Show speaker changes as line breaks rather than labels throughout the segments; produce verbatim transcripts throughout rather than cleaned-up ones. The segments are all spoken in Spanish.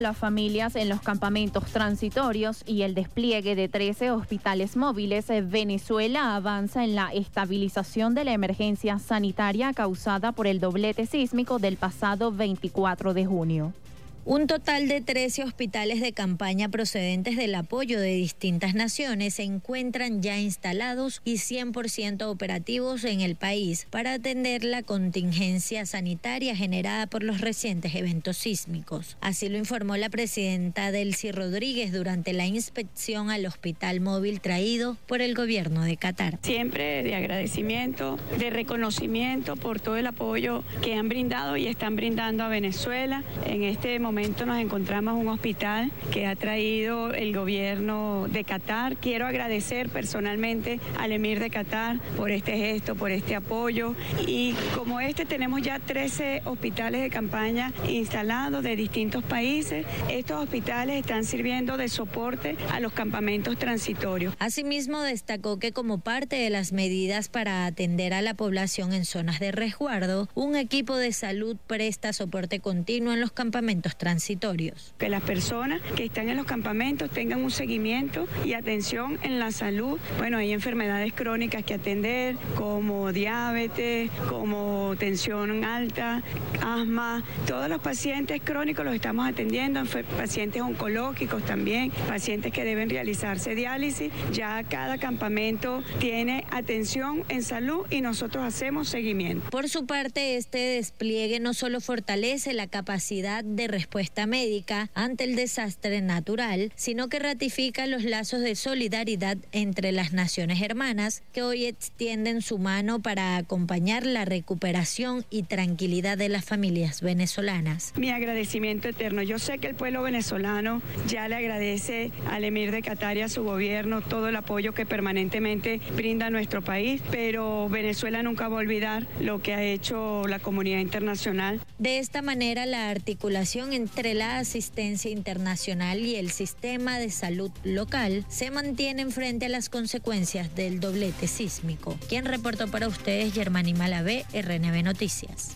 las familias en los campamentos transitorios y el despliegue de trece hospitales móviles, Venezuela avanza en la estabilización de la emergencia sanitaria causada por el doblete sísmico del pasado veinticuatro de junio.
Un total de trece hospitales de campaña procedentes del apoyo de distintas naciones se encuentran ya instalados y cien por ciento operativos en el país para atender la contingencia sanitaria generada por los recientes eventos sísmicos. Así lo informó la presidenta Delcy Rodríguez durante la inspección al hospital móvil traído por el gobierno de Qatar.
Siempre de agradecimiento, de reconocimiento por todo el apoyo que han brindado y están brindando a Venezuela. En este momento momento nos encontramos un hospital que ha traído el gobierno de Qatar. Quiero agradecer personalmente al emir de Qatar por este gesto, por este apoyo, y como este tenemos ya trece hospitales de campaña instalados de distintos países. Estos hospitales están sirviendo de soporte a los campamentos transitorios.
Asimismo, destacó que como parte de las medidas para atender a la población en zonas de resguardo, un equipo de salud presta soporte continuo en los campamentos transitorios.
Que las personas que están en los campamentos tengan un seguimiento y atención en la salud. Bueno, hay enfermedades crónicas que atender, como diabetes, como tensión alta, asma. Todos los pacientes crónicos los estamos atendiendo, pacientes oncológicos también, pacientes que deben realizarse diálisis. Ya cada campamento tiene atención en salud y nosotros hacemos seguimiento.
Por su parte, este despliegue no solo fortalece la capacidad de respuesta médica ante el desastre natural, sino que ratifica los lazos de solidaridad entre las naciones hermanas que hoy extienden su mano para acompañar la recuperación y tranquilidad de las familias venezolanas.
Mi agradecimiento eterno. Yo sé que el pueblo venezolano ya le agradece al emir de Qatar y a su gobierno todo el apoyo que permanentemente brinda a nuestro país, pero Venezuela nunca va a olvidar lo que ha hecho la comunidad internacional.
De esta manera, la articulación entre la asistencia internacional y el sistema de salud local se mantienen frente a las consecuencias del doblete sísmico. Quien reportó para ustedes, Germani Malavé, R N B Noticias.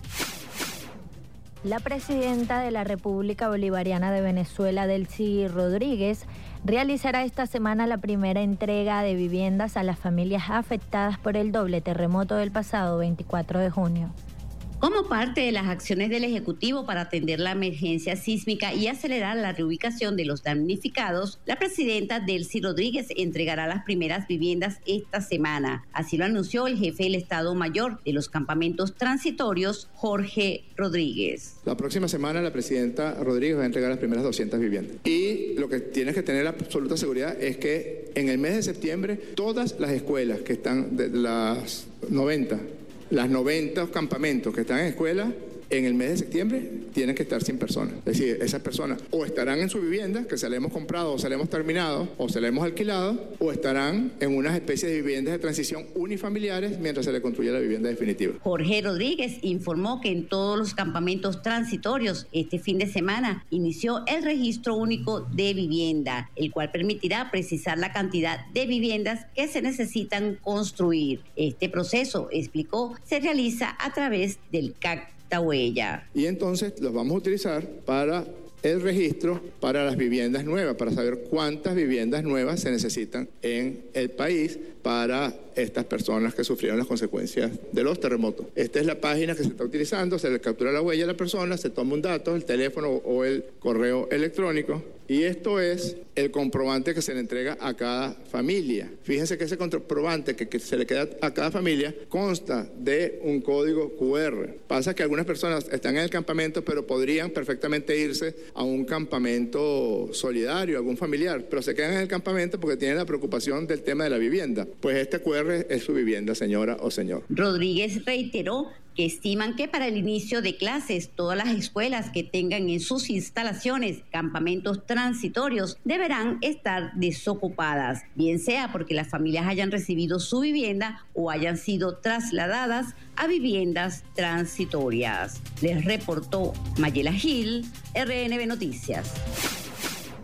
La presidenta de la República Bolivariana de Venezuela, Delcy Rodríguez, realizará esta semana la primera entrega de viviendas a las familias afectadas por el doble terremoto del pasado veinticuatro de junio.
Como parte de las acciones del Ejecutivo para atender la emergencia sísmica y acelerar la reubicación de los damnificados, la presidenta Delcy Rodríguez entregará las primeras viviendas esta semana. Así lo anunció el jefe del Estado Mayor de los campamentos transitorios, Jorge Rodríguez.
La próxima semana la presidenta Rodríguez va a entregar las primeras doscientas viviendas. Y lo que tienes que tener absoluta seguridad es que en el mes de septiembre todas las escuelas que están de las noventa, las noventa campamentos que están en escuela, en el mes de septiembre tienen que estar sin personas. Es decir, esas personas o estarán en su vivienda, que se la hemos comprado o se la hemos terminado o se la hemos alquilado, o estarán en unas especies de viviendas de transición unifamiliares mientras se le construye la vivienda definitiva.
Jorge Rodríguez informó que en todos los campamentos transitorios este fin de semana inició el registro único de vivienda, el cual permitirá precisar la cantidad de viviendas que se necesitan construir. Este proceso, explicó, se realiza a través del C A C Huella.
Y entonces los vamos a utilizar para el registro para las viviendas nuevas, para saber cuántas viviendas nuevas se necesitan en el país para estas personas que sufrieron las consecuencias de los terremotos. Esta es la página que se está utilizando, se le captura la huella a la persona, se toma un dato, el teléfono o el correo electrónico, y esto es el comprobante que se le entrega a cada familia. Fíjense que ese comprobante que, que se le queda a cada familia consta de un código cu erre. Pasa que algunas personas están en el campamento, pero podrían perfectamente irse a un campamento solidario, algún familiar, pero se quedan en el campamento porque tienen la preocupación del tema de la vivienda. Pues este cu erre es su vivienda, señora o señor.
Rodríguez reiteró que estiman que para el inicio de clases todas las escuelas que tengan en sus instalaciones campamentos transitorios deberán estar desocupadas, bien sea porque las familias hayan recibido su vivienda o hayan sido trasladadas a viviendas transitorias. Les reportó Mayela Gil, R N B Noticias.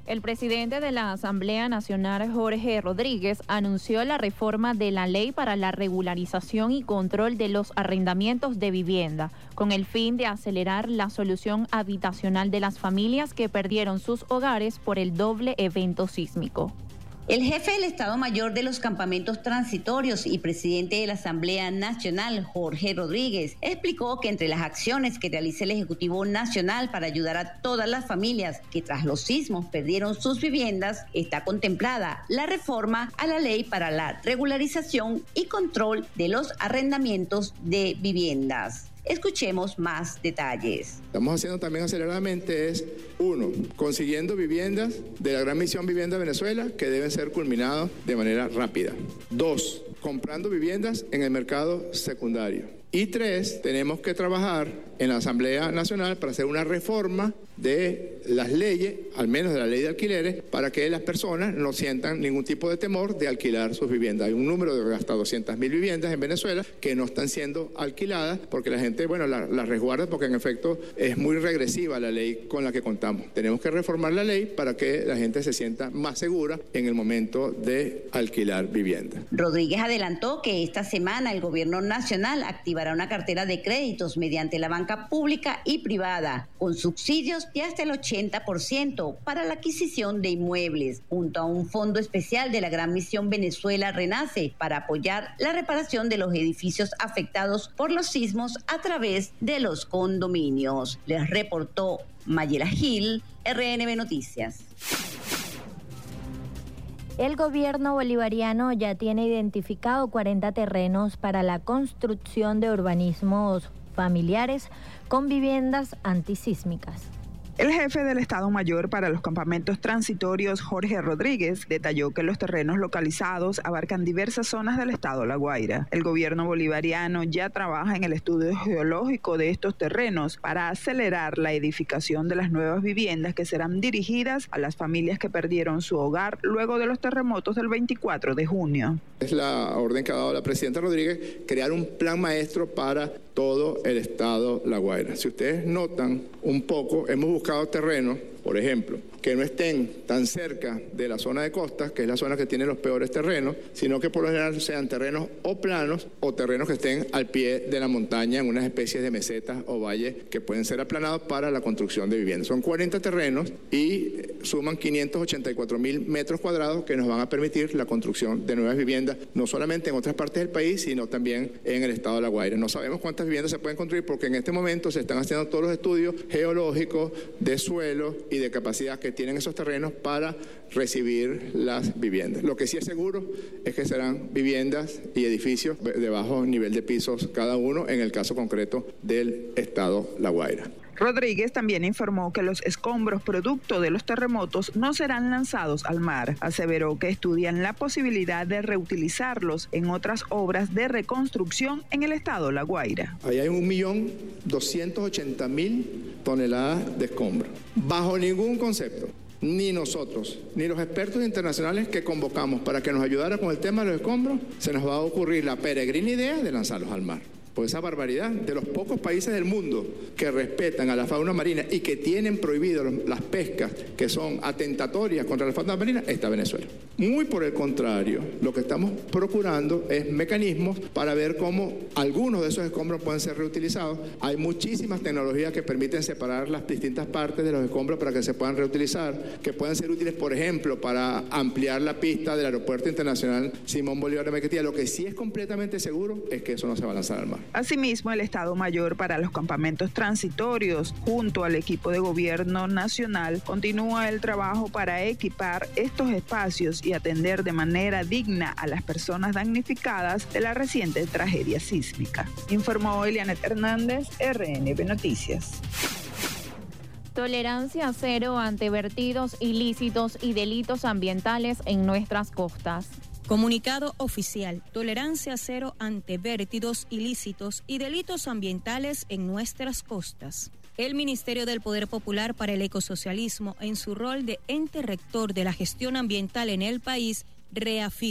El presidente de la Asamblea Nacional, Jorge Rodríguez, anunció la reforma de la ley para la regularización y control de los arrendamientos de vivienda, con el fin de acelerar la solución habitacional de las familias que perdieron sus hogares por el doble evento sísmico.
El jefe del Estado Mayor de los Campamentos Transitorios y presidente de la Asamblea Nacional, Jorge Rodríguez, explicó que entre las acciones que realiza el Ejecutivo Nacional para ayudar a todas las familias que tras los sismos perdieron sus viviendas, está contemplada la reforma a la ley para la regularización y control de los arrendamientos de viviendas. Escuchemos más detalles.
Estamos haciendo también aceleradamente es, uno, consiguiendo viviendas de la Gran Misión Vivienda Venezuela que deben ser culminadas de manera rápida. Dos, comprando viviendas en el mercado secundario. Y tres, tenemos que trabajar en la Asamblea Nacional para hacer una reforma de las leyes, al menos de la ley de alquileres, para que las personas no sientan ningún tipo de temor de alquilar sus viviendas. Hay un número de hasta doscientas mil viviendas en Venezuela que no están siendo alquiladas porque la gente, bueno, las la resguarda porque en efecto es muy regresiva la ley con la que contamos. Tenemos que reformar la ley para que la gente se sienta más segura en el momento de alquilar vivienda.
Rodríguez adelantó que esta semana el gobierno nacional activará una cartera de créditos mediante la banca pública y privada con subsidios de hasta el ochenta por ciento para la adquisición de inmuebles, junto a un fondo especial de la Gran Misión Venezuela Renace para apoyar la reparación de los edificios afectados por los sismos a través de los condominios. Les reportó Mayela Gil, R N B Noticias.
El gobierno bolivariano ya tiene identificado cuarenta terrenos para la construcción de urbanismos familiares con viviendas antisísmicas.
El jefe del Estado Mayor para los Campamentos Transitorios, Jorge Rodríguez, detalló que los terrenos localizados abarcan diversas zonas del estado La Guaira. El gobierno bolivariano ya trabaja en el estudio geológico de estos terrenos para acelerar la edificación de las nuevas viviendas que serán dirigidas a las familias que perdieron su hogar luego de los terremotos del veinticuatro de junio.
Es la orden que ha dado la presidenta Rodríguez, crear un plan maestro para todo el estado La Guaira. Si ustedes notan un poco, hemos buscado terrenos, por ejemplo, que no estén tan cerca de la zona de costas, que es la zona que tiene los peores terrenos, sino que por lo general sean terrenos o planos o terrenos que estén al pie de la montaña en unas especies de mesetas o valles que pueden ser aplanados para la construcción de viviendas. Son cuarenta terrenos y suman quinientos ochenta y cuatro mil metros cuadrados que nos van a permitir la construcción de nuevas viviendas, no solamente en otras partes del país, sino también en el estado de La Guaira. No sabemos cuántas viviendas se pueden construir porque en este momento se están haciendo todos los estudios geológicos de suelo y de capacidad que tienen esos terrenos para recibir las viviendas. Lo que sí es seguro es que serán viviendas y edificios de bajo nivel de pisos cada uno en el caso concreto del estado La Guaira.
Rodríguez también informó que los escombros producto de los terremotos no serán lanzados al mar. Aseveró que estudian la posibilidad de reutilizarlos en otras obras de reconstrucción en el estado La Guaira.
Ahí hay un millón doscientos ochenta mil toneladas de escombros. Bajo ningún concepto, ni nosotros, ni los expertos internacionales que convocamos para que nos ayudara con el tema de los escombros, se nos va a ocurrir la peregrina idea de lanzarlos al mar. Por esa barbaridad, de los pocos países del mundo que respetan a la fauna marina y que tienen prohibido las pescas que son atentatorias contra la fauna marina, está Venezuela. Muy por el contrario, lo que estamos procurando es mecanismos para ver cómo algunos de esos escombros pueden ser reutilizados. Hay muchísimas tecnologías que permiten separar las distintas partes de los escombros para que se puedan reutilizar, que pueden ser útiles, por ejemplo, para ampliar la pista del Aeropuerto Internacional Simón Bolívar de Maiquetía. Lo que sí es completamente seguro es que eso no se va a lanzar al mar.
Asimismo, el Estado Mayor para los Campamentos Transitorios, junto al equipo de gobierno nacional, continúa el trabajo para equipar estos espacios y atender de manera digna a las personas damnificadas de la reciente tragedia sísmica. Informó Elianet Hernández, R N B Noticias.
Tolerancia cero ante vertidos ilícitos y delitos ambientales en nuestras costas.
Comunicado oficial, tolerancia cero ante vertidos ilícitos y delitos ambientales en nuestras costas. El Ministerio del Poder Popular para el Ecosocialismo, en su rol de ente rector de la gestión ambiental en el país, reafirma: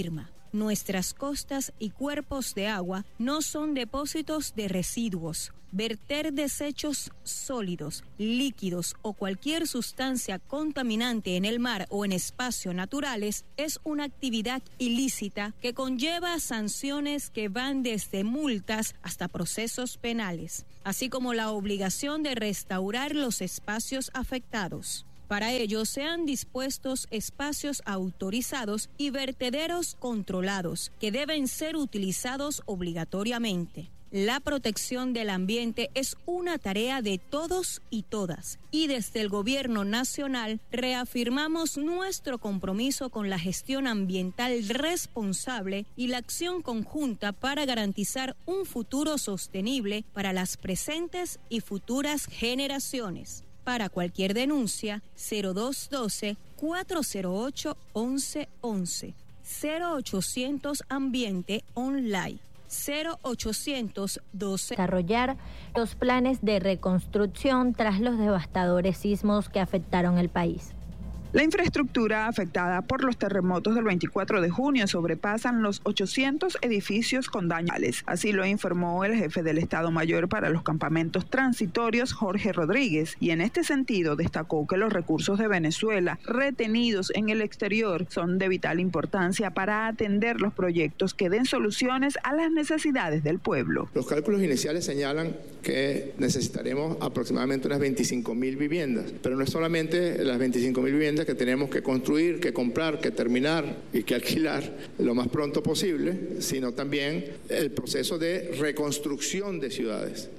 Nuestras costas y cuerpos de agua no son depósitos de residuos. Verter desechos sólidos, líquidos o cualquier sustancia contaminante en el mar o en espacios naturales es una actividad ilícita que conlleva sanciones que van desde multas hasta procesos penales, así como la obligación de restaurar los espacios afectados. Para ello, se han dispuestos espacios autorizados y vertederos controlados que deben ser utilizados obligatoriamente. La protección del ambiente es una tarea de todos y todas, y desde el Gobierno Nacional reafirmamos nuestro compromiso con la gestión ambiental responsable y la acción conjunta para garantizar un futuro sostenible para las presentes y futuras generaciones. Para cualquier denuncia, cero dos uno dos, cuatro cero ocho, once once, cero ochocientos Ambiente Online. cero ochocientos doce.
Desarrollar los planes de reconstrucción tras los devastadores sismos que afectaron el país.
La infraestructura afectada por los terremotos del veinticuatro de junio sobrepasan los ochocientos edificios con daños. Así lo informó el jefe del Estado Mayor para los campamentos transitorios, Jorge Rodríguez, y en este sentido destacó que los recursos de Venezuela retenidos en el exterior son de vital importancia para atender los proyectos que den soluciones a las necesidades del pueblo.
Los cálculos iniciales señalan que necesitaremos aproximadamente unas veinticinco mil viviendas, pero no es solamente las veinticinco mil viviendas que tenemos que construir, que comprar, que terminar y que alquilar lo más pronto posible, sino también el proceso de reconstrucción de ciudades,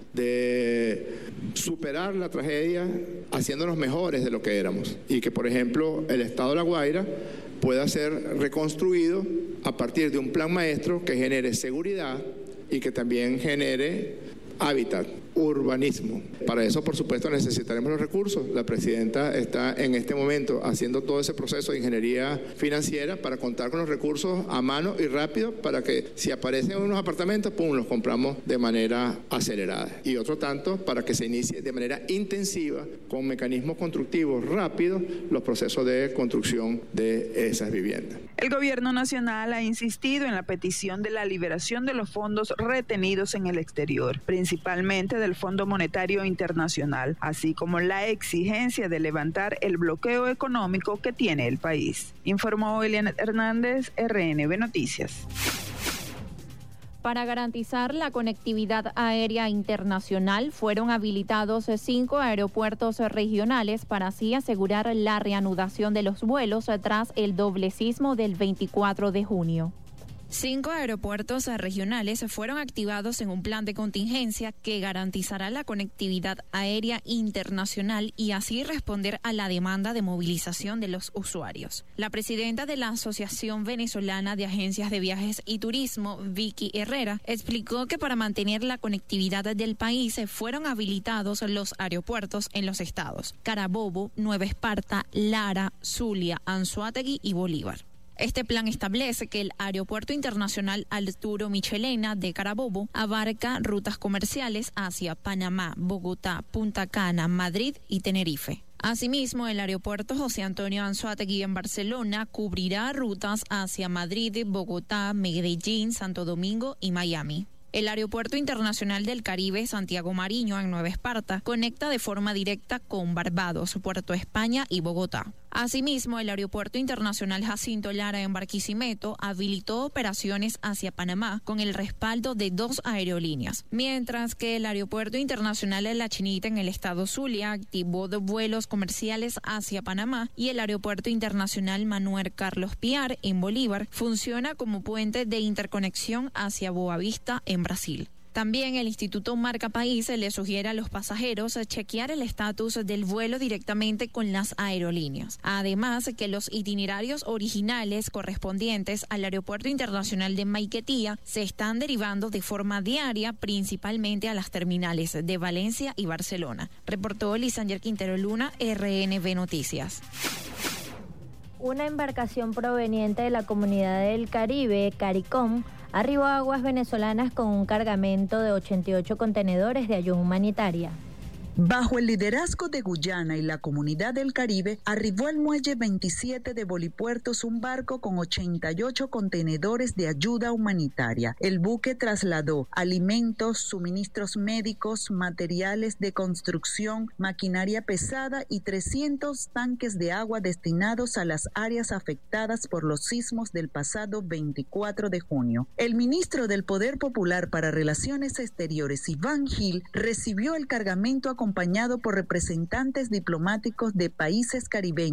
de superar la tragedia haciéndonos mejores de lo que éramos, y que, por ejemplo, el estado de La Guaira pueda ser reconstruido a partir de un plan maestro que genere seguridad y que también genere hábitat, urbanismo. Para eso, por supuesto, necesitaremos los recursos. La presidenta está en este momento haciendo todo ese proceso de ingeniería financiera para contar con los recursos a mano y rápido para que si aparecen unos apartamentos, pum, los compramos de manera acelerada. Y otro tanto para que se inicie de manera intensiva, con mecanismos constructivos rápidos, los procesos de construcción de esas viviendas.
El Gobierno Nacional ha insistido en la petición de la liberación de los fondos retenidos en el exterior, principalmente del Fondo Monetario Internacional, así como la exigencia de levantar el bloqueo económico que tiene el país. Informó Eliana Hernández, R N B Noticias.
Para garantizar la conectividad aérea internacional, fueron habilitados cinco aeropuertos regionales para así asegurar la reanudación de los vuelos tras el doble sismo del veinticuatro de junio.
Cinco aeropuertos regionales fueron activados en un plan de contingencia que garantizará la conectividad aérea internacional y así responder a la demanda de movilización de los usuarios. La presidenta de la Asociación Venezolana de Agencias de Viajes y Turismo, Vicky Herrera, explicó que para mantener la conectividad del país fueron habilitados los aeropuertos en los estados Carabobo, Nueva Esparta, Lara, Zulia, Anzoátegui y Bolívar. Este plan establece que el Aeropuerto Internacional Arturo Michelena de Carabobo abarca rutas comerciales hacia Panamá, Bogotá, Punta Cana, Madrid y Tenerife. Asimismo, el Aeropuerto José Antonio Anzoátegui en Barcelona cubrirá rutas hacia Madrid, Bogotá, Medellín, Santo Domingo y Miami. El Aeropuerto Internacional del Caribe Santiago Mariño en Nueva Esparta conecta de forma directa con Barbados, Puerto España y Bogotá. Asimismo, el Aeropuerto Internacional Jacinto Lara en Barquisimeto habilitó operaciones hacia Panamá con el respaldo de dos aerolíneas, mientras que el Aeropuerto Internacional de La Chinita en el estado Zulia activó dos vuelos comerciales hacia Panamá y el Aeropuerto Internacional Manuel Carlos Piar en Bolívar funciona como puente de interconexión hacia Boavista en Brasil. También el Instituto Marca País le sugiere a los pasajeros chequear el estatus del vuelo directamente con las aerolíneas. Además, que los itinerarios originales correspondientes al Aeropuerto Internacional de Maiquetía se están derivando de forma diaria, principalmente a las terminales de Valencia y Barcelona. Reportó Lisander Quintero Luna, R N B Noticias.
Una embarcación proveniente de la Comunidad del Caribe, CARICOM, arribó a aguas venezolanas con un cargamento de ochenta y ocho contenedores de ayuda humanitaria.
Bajo el liderazgo de Guyana y la Comunidad del Caribe, arribó al muelle veintisiete de Bolipuertos un barco con ochenta y ocho contenedores de ayuda humanitaria. El buque trasladó alimentos, suministros médicos, materiales de construcción, maquinaria pesada y trescientos tanques de agua destinados a las áreas afectadas por los sismos del pasado veinticuatro de junio. El ministro del Poder Popular para Relaciones Exteriores, Iván Gil, recibió el cargamento acompañado por representantes diplomáticos de países caribeños